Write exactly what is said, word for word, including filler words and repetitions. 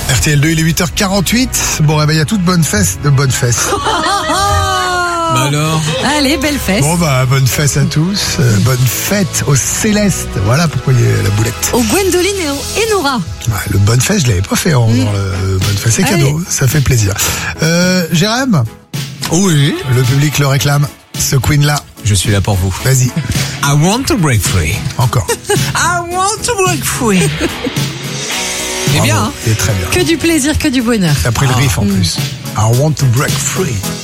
R T L deux, il est huit heures quarante-huit. Bon réveil à toutes, bonnes fesses, de bonnes fesses. Bah alors. Allez, belle fesse. Bon bah, bonne fesse à tous. Euh, bonne fête aux Célestes. Voilà pourquoi il y a la boulette. Au Gwendoline et, au, et Nora. Ouais, le bonne fesse, je l'avais pas fait en dans le bonne fesse, c'est cadeau. Ça fait plaisir. Euh, Jérém, Oui. le public le réclame. Ce Queen-là, Je suis là pour vous. vas-y, I want to break free. encore. I want to break free. C'est bien, hein? Il est très bien. Que du plaisir, que du bonheur. T'as pris le riff en plus. I want to break free.